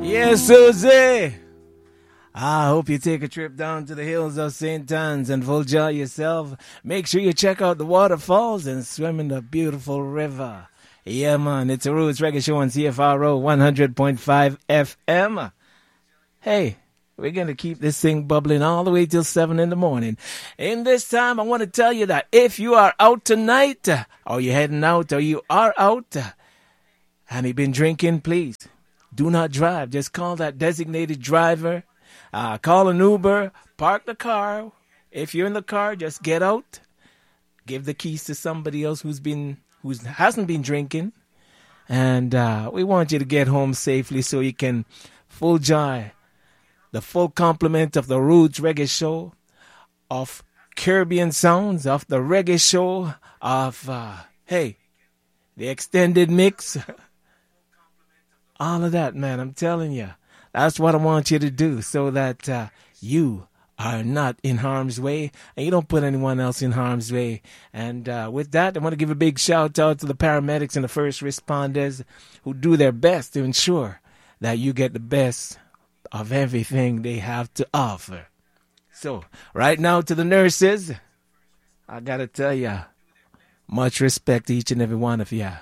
Yes, Susie. I hope you take a trip down to the hills of St. Anne's and full enjoy yourself. Make sure you check out the waterfalls and swim in the beautiful river. Yeah, man, it's a Roots Reggae Show on CFRO 100.5 FM. Hey, we're going to keep this thing bubbling all the way till 7 in the morning. In this time, I want to tell you that if you are out tonight, or you're heading out, or you are out, and you've been drinking, please, do not drive. Just call that designated driver. Call an Uber. Park the car. If you're in the car, just get out. Give the keys to somebody else who hasn't been drinking. And we want you to get home safely so you can full joy the full complement of the Roots Reggae Show, of Caribbean sounds, of the reggae show, of, the extended mix. All of that, man, I'm telling you. That's what I want you to do so that you are not in harm's way and you don't put anyone else in harm's way. And with that, I want to give a big shout out to the paramedics and the first responders who do their best to ensure that you get the best of everything they have to offer. So, right now to the nurses, I got to tell you, much respect to each and every one of you.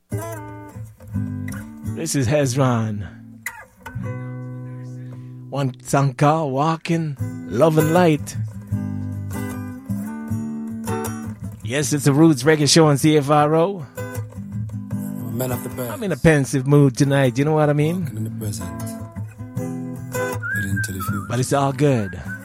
This is Hezron. One song called Walking, Love and Light. Yes, it's a Roots Reggae Show on CFRO. Man of the past. I'm in a pensive mood tonight, you know what I mean? In the present. Heading to the future. But it's all good.